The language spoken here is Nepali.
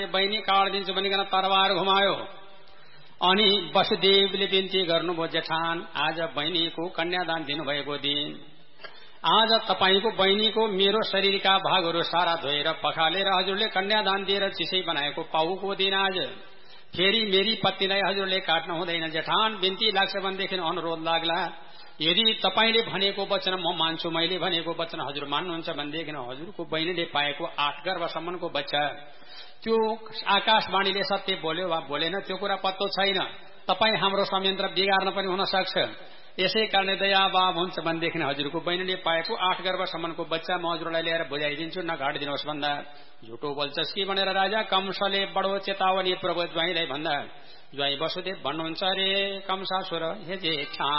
बहिनी काट दिन्छु भनिकन तरबार घुमायो। अनि वसुदेवले बिन्ती गर्नुभयो, जेठान आज बहिनीको कन्यादान दिनुभएको दिन, आज तपाईको बहिनीको मेरो शरीरका भागहरू सारा धोएर पखालेर हजुरले कन्यादान दिएर चिसै बनाएको पाहुको दिन आज फेरि मेरी पत्नीलाई हजुरले काट्नु हुँदैन। जेठान बिन्ती लाग्छ भनेदेखि अनुरोध लाग्ला, यदि तपाईले भनेको वचन म मान्छु, मैले भनेको वचन हजुर मान्नुहुन्छ भनेदेखि हजुरको बहिनीले पाएको 8 गर्भसम्मको बच्चा त्यो आकाशवाणीले सत्य बोल्यो वा बोलेन त्यो कुरा पत्तो छैन। तपाई हाम्रो संयन्त्र बिगार्न पनि हुन सक्छ। यसै कारणले दयाभाव हुन्छ भनेदेखि हजुरको बहिनीले पाएको 8 गर्भसम्मको बच्चा म हजुरलाई ल्याएर बुझाइदिन्छु, नघाटिदिनुहोस् भन्दा झुटो बोल्छस् कि भनेर राजा कंसले बडो चेतावनी प्रभु ज्वाइँलाई भन्दा ज्वाइँ वसुदेव भन्नुहुन्छ, अरे कंसासुर हे जेठा